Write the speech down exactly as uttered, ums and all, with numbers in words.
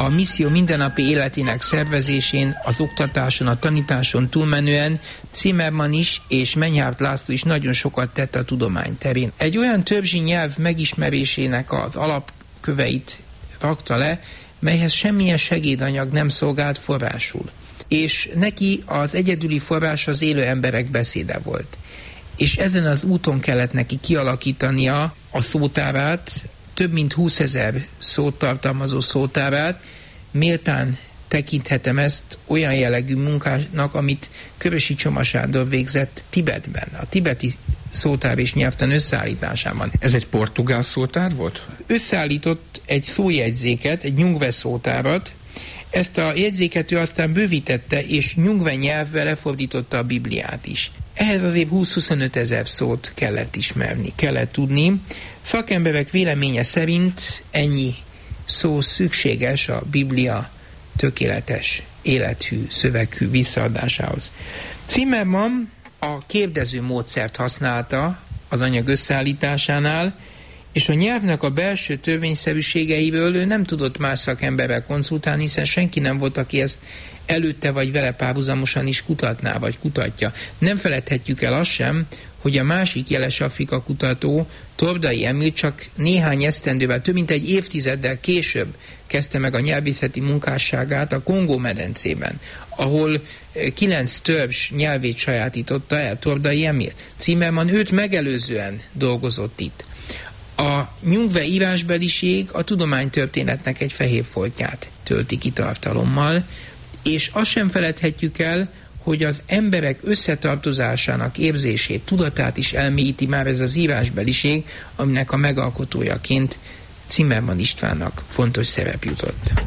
a misszió mindennapi életének szervezésén, az oktatáson, a tanításon túlmenően Zimmermann is és Menyhárt László is nagyon sokat tett a tudomány terén. Egy olyan többzsi nyelv megismerésének az alapköveit rakta le, melyhez semmilyen segédanyag nem szolgált forrásul. És neki az egyedüli forrás az élő emberek beszéde volt. És ezen az úton kellett neki kialakítania a szótárát, több mint húszezer szót tartalmazó szótárát. Méltán tekinthetem ezt olyan jellegű munkának, amit Körösi Csoma Sándor végzett Tibetben, a tibeti szótár és nyelvtan összeállításában. Ez egy portugál szótár volt? Összeállított egy szójegyzéket, egy nyungve szótárat. Ezt a jegyzéket ő aztán bővítette, és nyungve nyelvre lefordította a Bibliát is. Ehhez azért húsz-huszonöt ezer szót kellett ismerni, kellett tudni. Szakemberek véleménye szerint ennyi szó szükséges a Biblia tökéletes, élethű, szöveghű visszaadásához. Zimmermann a kérdező módszert használta az anyag összeállításánál, és a nyelvnek a belső törvényszerűségeiről ő nem tudott más szakemberrel konzultálni, hiszen senki nem volt, aki ezt előtte vagy vele párhuzamosan is kutatná, vagy kutatja. Nem feledhetjük el azt sem, hogy a másik jeles Afrika kutató, Tordai Emil csak néhány esztendővel, több mint egy évtizeddel később kezdte meg a nyelvészeti munkásságát a Kongó-medencében, ahol kilenc törzs nyelvét sajátította el Tordai Emil. Zimmermann őt megelőzően dolgozott itt. A nyungve írásbeliség a tudománytörténetnek egy fehér foltját tölti ki tartalommal, és azt sem feledhetjük el, hogy az emberek összetartozásának érzését, tudatát is elmélyíti már ez az írásbeliség, aminek a megalkotójaként Zimmermann Istvánnak fontos szerep jutott.